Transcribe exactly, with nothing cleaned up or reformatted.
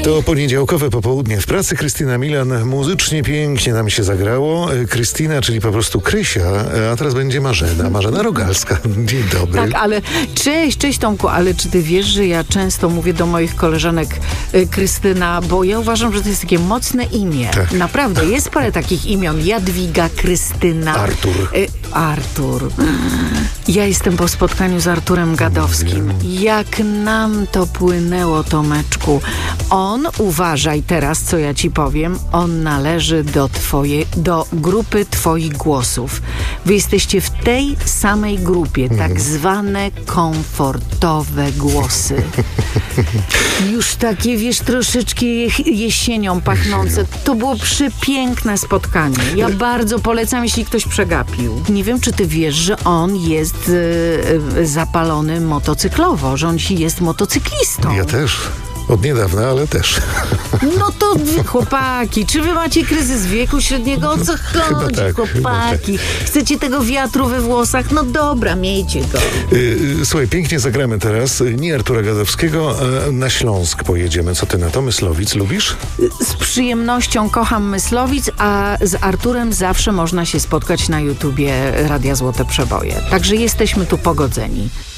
To poniedziałkowe popołudnie w pracy. Krystyna Milan. Muzycznie pięknie nam się zagrało. Krystyna, czyli po prostu Krysia, a teraz będzie Marzena. Marzena Rogalska. Dzień dobry. Tak, ale cześć, cześć Tomku, ale czy ty wiesz, że ja często mówię do moich koleżanek y, Krystyna, bo ja uważam, że to jest takie mocne imię. Tak. Naprawdę, jest parę takich imion. Jadwiga, Krystyna. Artur. Y, Artur. Ja jestem po spotkaniu z Arturem Gadowskim. Jak nam to płynęło, Tomeczku. On, uważaj teraz, co ja ci powiem, on należy do twojej, do grupy twoich głosów. Wy jesteście w tej samej grupie, tak zwane komfortowe głosy. Już takie, wiesz, troszeczkę jesienią pachnące. To było przepiękne spotkanie. Ja bardzo polecam, jeśli ktoś przegapił. Nie wiem, czy ty wiesz, że on jest y, zapalony motocyklowo, że on jest motocyklistą. Ja też. Od niedawna, ale też. No to wy, chłopaki, czy wy macie kryzys wieku średniego? O co chodzi, tak, chłopaki? tak. Chcecie tego wiatru we włosach? No dobra, miejcie go. Yy, słuchaj, pięknie zagramy teraz. Nie Artura Gadowskiego, a na Śląsk pojedziemy. Co ty na to? Myslowic lubisz? Z przyjemnością kocham Myslowic, a z Arturem zawsze można się spotkać na YouTubie Radia Złote Przeboje. Także jesteśmy tu pogodzeni.